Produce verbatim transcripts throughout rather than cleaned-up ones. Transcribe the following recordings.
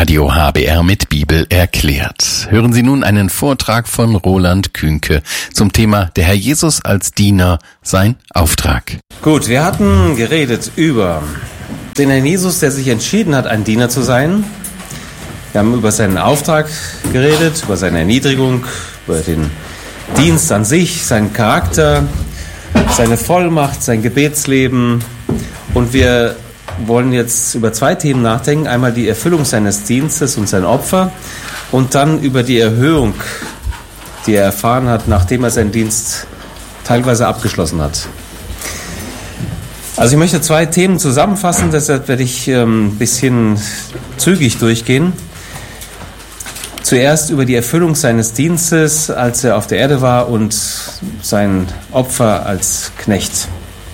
Radio H B R mit Bibel erklärt. Hören Sie nun einen Vortrag von Roland Kühnke zum Thema Der Herr Jesus als Diener, sein Auftrag. Gut, wir hatten geredet über den Herrn Jesus, der sich entschieden hat, ein Diener zu sein. Wir haben über seinen Auftrag geredet, über seine Erniedrigung, über den Dienst an sich, seinen Charakter, seine Vollmacht, sein Gebetsleben. Und wir wollen jetzt über zwei Themen nachdenken. Einmal die Erfüllung seines Dienstes und sein Opfer und dann über die Erhöhung, die er erfahren hat, nachdem er seinen Dienst teilweise abgeschlossen hat. Also ich möchte zwei Themen zusammenfassen, deshalb werde ich ähm, ein bisschen zügig durchgehen. Zuerst über die Erfüllung seines Dienstes, als er auf der Erde war, und sein Opfer als Knecht.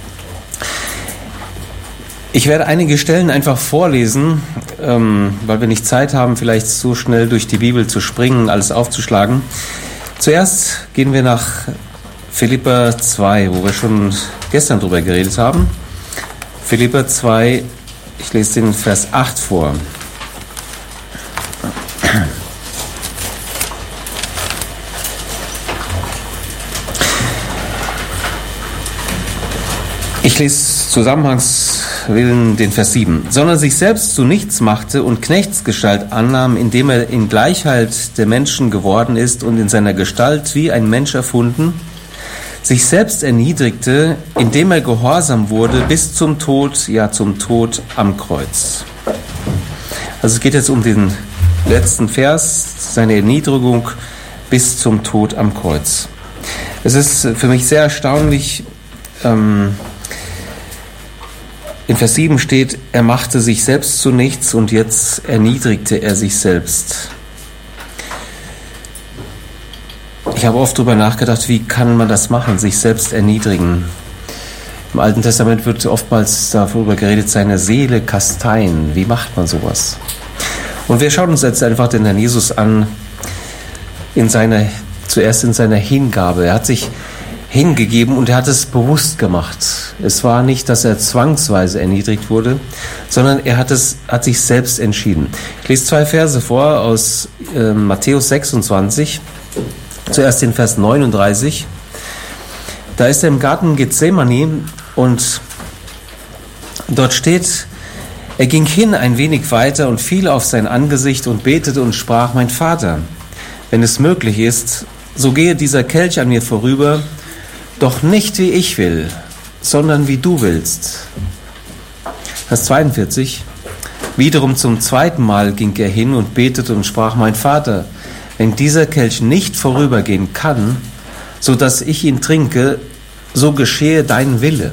Ich werde einige Stellen einfach vorlesen, ähm, weil wir nicht Zeit haben, vielleicht so schnell durch die Bibel zu springen, alles aufzuschlagen. Zuerst gehen wir nach Philipper zwei, wo wir schon gestern drüber geredet haben. Philipper zwei, ich lese den Vers acht vor. Ich lese Zusammenhangswillen den Vers sieben. Sondern sich selbst zu nichts machte und Knechtsgestalt annahm, indem er in Gleichheit der Menschen geworden ist und in seiner Gestalt wie ein Mensch erfunden, sich selbst erniedrigte, indem er gehorsam wurde bis zum Tod, ja zum Tod am Kreuz. Also es geht jetzt um den letzten Vers, seine Erniedrigung bis zum Tod am Kreuz. Es ist für mich sehr erstaunlich, ähm, in Vers sieben steht, er machte sich selbst zu nichts und jetzt erniedrigte er sich selbst. Ich habe oft darüber nachgedacht, wie kann man das machen, sich selbst erniedrigen. Im Alten Testament wird oftmals darüber geredet, seine Seele kasteien. Wie macht man sowas? Und wir schauen uns jetzt einfach den Herrn Jesus an, in seiner, zuerst in seiner Hingabe. Er hat sich hingegeben und er hat es bewusst gemacht. Es war nicht, dass er zwangsweise erniedrigt wurde, sondern er hat es, hat sich selbst entschieden. Ich lese zwei Verse vor aus äh, Matthäus sechsundzwanzig. Zuerst den Vers neununddreißig. Da ist er im Garten Gethsemane und dort steht, er ging hin ein wenig weiter und fiel auf sein Angesicht und betete und sprach, mein Vater, wenn es möglich ist, so gehe dieser Kelch an mir vorüber, doch nicht wie ich will, sondern wie du willst. Vers zweiundvierzig. Wiederum zum zweiten Mal ging er hin und betete und sprach, mein Vater, wenn dieser Kelch nicht vorübergehen kann, so dass ich ihn trinke, so geschehe dein Wille.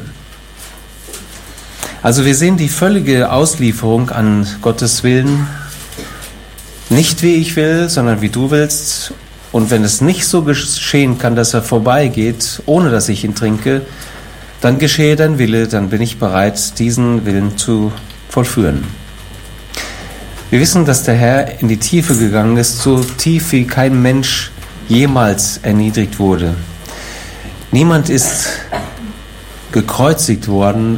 Also wir sehen die völlige Auslieferung an Gottes Willen, nicht wie ich will, sondern wie du willst. Und wenn es nicht so geschehen kann, dass er vorbeigeht, ohne dass ich ihn trinke, dann geschehe dein Wille, dann bin ich bereit, diesen Willen zu vollführen. Wir wissen, dass der Herr in die Tiefe gegangen ist, so tief wie kein Mensch jemals erniedrigt wurde. Niemand ist gekreuzigt worden,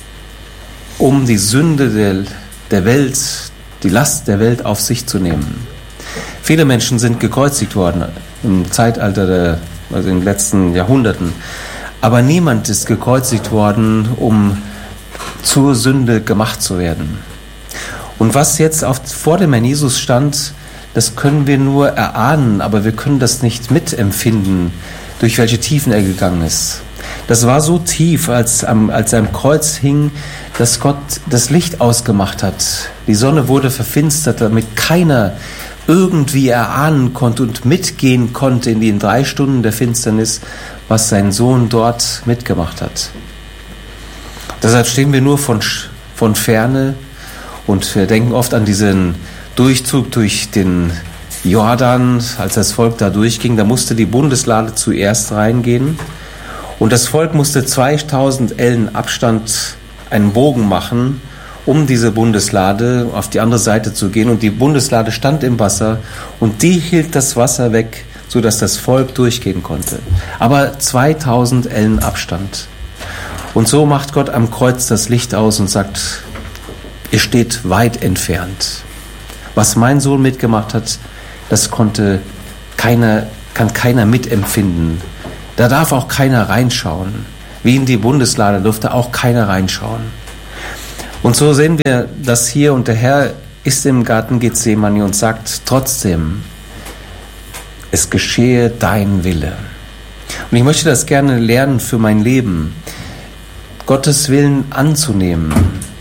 um die Sünde der, der Welt, die Last der Welt auf sich zu nehmen. Viele Menschen sind gekreuzigt worden im Zeitalter der, also in den letzten Jahrhunderten. Aber niemand ist gekreuzigt worden, um zur Sünde gemacht zu werden. Und was jetzt auf, vor dem Herrn Jesus stand, das können wir nur erahnen, aber wir können das nicht mitempfinden, durch welche Tiefen er gegangen ist. Das war so tief, als, am, als er am Kreuz hing, dass Gott das Licht ausgemacht hat. Die Sonne wurde verfinstert, damit keiner irgendwie erahnen konnte und mitgehen konnte in den drei Stunden der Finsternis, was sein Sohn dort mitgemacht hat. Deshalb stehen wir nur von, von Ferne und wir denken oft an diesen Durchzug durch den Jordan, als das Volk da durchging. Da musste die Bundeslade zuerst reingehen und das Volk musste zweitausend Ellen Abstand einen Bogen machen, um diese Bundeslade auf die andere Seite zu gehen. Und die Bundeslade stand im Wasser und die hielt das Wasser weg, sodass das Volk durchgehen konnte. Aber zweitausend Ellen Abstand. Und so macht Gott am Kreuz das Licht aus und sagt, ihr steht weit entfernt. Was mein Sohn mitgemacht hat, das konnte keiner, kann keiner mitempfinden. Da darf auch keiner reinschauen. Wie in die Bundeslade durfte auch keiner reinschauen. Und so sehen wir das hier, und der Herr ist im Garten Gethsemane und sagt trotzdem, es geschehe dein Wille. Und ich möchte das gerne lernen für mein Leben, Gottes Willen anzunehmen,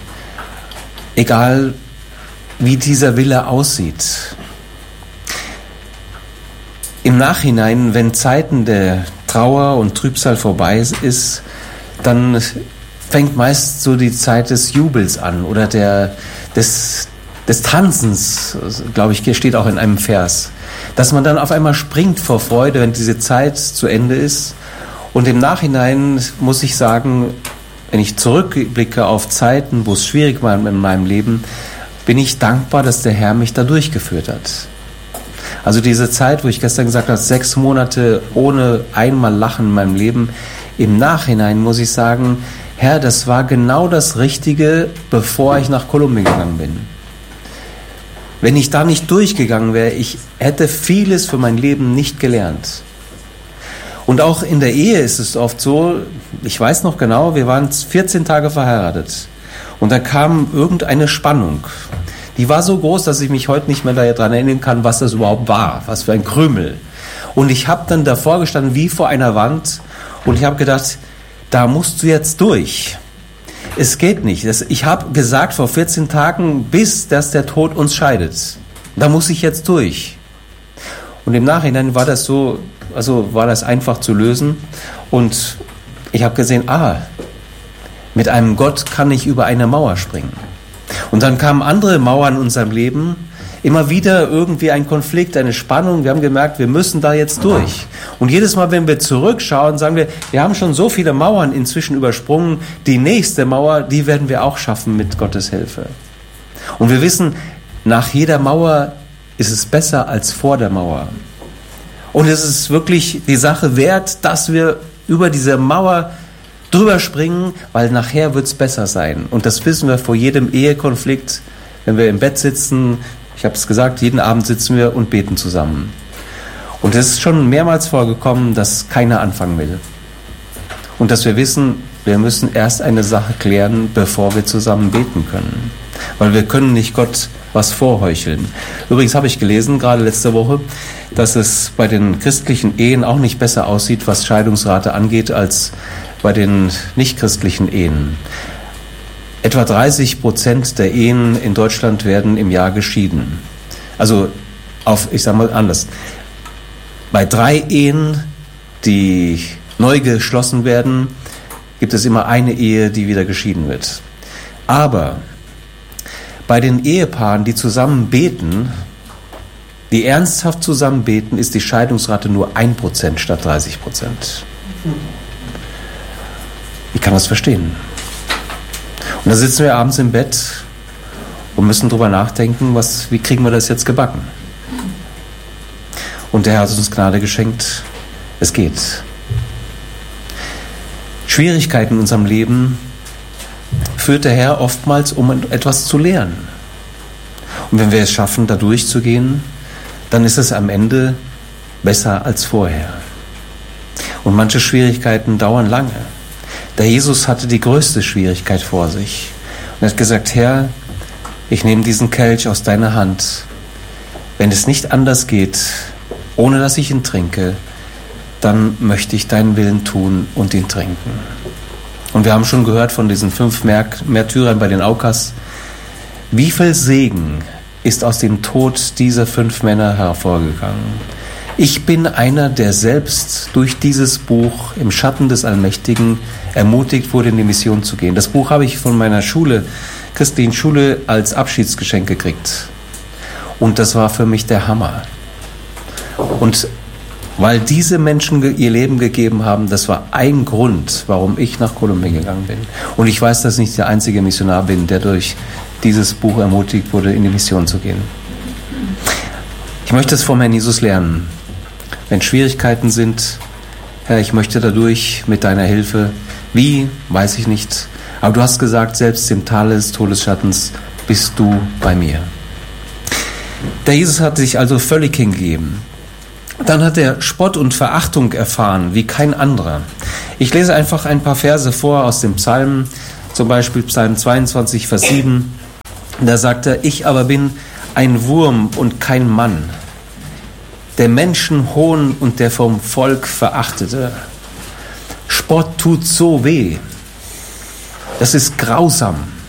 egal wie dieser Wille aussieht. Im Nachhinein, wenn Zeiten der Trauer und Trübsal vorbei ist, dann fängt meist so die Zeit des Jubels an oder der, des, des Tanzens, glaube ich, steht auch in einem Vers, dass man dann auf einmal springt vor Freude, wenn diese Zeit zu Ende ist. Und im Nachhinein muss ich sagen, wenn ich zurückblicke auf Zeiten, wo es schwierig war in meinem Leben, bin ich dankbar, dass der Herr mich da durchgeführt hat. Also diese Zeit, wo ich gestern gesagt habe, sechs Monate ohne einmal Lachen in meinem Leben, im Nachhinein muss ich sagen, Herr, das war genau das Richtige, bevor ich nach Kolumbien gegangen bin. Wenn ich da nicht durchgegangen wäre, ich hätte vieles für mein Leben nicht gelernt. Und auch in der Ehe ist es oft so, ich weiß noch genau, wir waren vierzehn Tage verheiratet und da kam irgendeine Spannung. Die war so groß, dass ich mich heute nicht mehr daran erinnern kann, was das überhaupt war, was für ein Krümel. Und ich habe dann davor gestanden wie vor einer Wand und ich habe gedacht, da musst du jetzt durch. Es geht nicht. Ich habe gesagt vor vierzehn Tagen, bis dass der Tod uns scheidet. Da muss ich jetzt durch. Und im Nachhinein war das so, also war das einfach zu lösen. Und ich habe gesehen, ah, mit einem Gott kann ich über eine Mauer springen. Und dann kamen andere Mauern in unserem Leben, immer wieder irgendwie ein Konflikt, eine Spannung. Wir haben gemerkt, wir müssen da jetzt durch. Und jedes Mal, wenn wir zurückschauen, sagen wir, wir haben schon so viele Mauern inzwischen übersprungen. Die nächste Mauer, die werden wir auch schaffen mit Gottes Hilfe. Und wir wissen, nach jeder Mauer ist es besser als vor der Mauer. Und es ist wirklich die Sache wert, dass wir über diese Mauer drüber springen, weil nachher wird es besser sein. Und das wissen wir vor jedem Ehekonflikt, wenn wir im Bett sitzen. Ich habe es gesagt, jeden Abend sitzen wir und beten zusammen. Und es ist schon mehrmals vorgekommen, dass keiner anfangen will. Und dass wir wissen, wir müssen erst eine Sache klären, bevor wir zusammen beten können. Weil wir können nicht Gott was vorheucheln. Übrigens habe ich gelesen, gerade letzte Woche, dass es bei den christlichen Ehen auch nicht besser aussieht, was Scheidungsrate angeht, als bei den nichtchristlichen Ehen. Etwa dreißig Prozent der Ehen in Deutschland werden im Jahr geschieden. Also, auf, ich sage mal anders, bei drei Ehen, die neu geschlossen werden, gibt es immer eine Ehe, die wieder geschieden wird. Aber bei den Ehepaaren, die zusammen beten, die ernsthaft zusammen beten, ist die Scheidungsrate nur ein Prozent statt dreißig Prozent. Ich kann das verstehen. Und da sitzen wir abends im Bett und müssen drüber nachdenken, was, wie kriegen wir das jetzt gebacken? Und der Herr hat uns Gnade geschenkt. Es geht. Schwierigkeiten in unserem Leben führt der Herr oftmals, um etwas zu lernen. Und wenn wir es schaffen, da durchzugehen, dann ist es am Ende besser als vorher. Und manche Schwierigkeiten dauern lange. Der Jesus hatte die größte Schwierigkeit vor sich. Und er hat gesagt, Herr, ich nehme diesen Kelch aus deiner Hand. Wenn es nicht anders geht, ohne dass ich ihn trinke, dann möchte ich deinen Willen tun und ihn trinken. Und wir haben schon gehört von diesen fünf Märtyrern bei den Aukas, wie viel Segen ist aus dem Tod dieser fünf Männer hervorgegangen. Ich bin einer, der selbst durch dieses Buch im Schatten des Allmächtigen ermutigt wurde, in die Mission zu gehen. Das Buch habe ich von meiner Schule, christlichen Schule, als Abschiedsgeschenk gekriegt. Und das war für mich der Hammer. Und weil diese Menschen ihr Leben gegeben haben, das war ein Grund, warum ich nach Kolumbien gegangen bin. Und ich weiß, dass ich nicht der einzige Missionar bin, der durch dieses Buch ermutigt wurde, in die Mission zu gehen. Ich möchte es vom Herrn Jesus lernen. Wenn Schwierigkeiten sind, Herr, ich möchte dadurch mit deiner Hilfe, wie, weiß ich nicht, aber du hast gesagt, selbst im Tal des Todesschattens bist du bei mir. Der Jesus hat sich also völlig hingegeben. Dann hat er Spott und Verachtung erfahren, wie kein anderer. Ich lese einfach ein paar Verse vor aus dem Psalm, zum Beispiel Psalm zweiundzwanzig, Vers sieben. Da sagt er, ich aber bin ein Wurm und kein Mann, der Menschen Hohn und der vom Volk Verachtete. Spott tut so weh. Das ist grausam.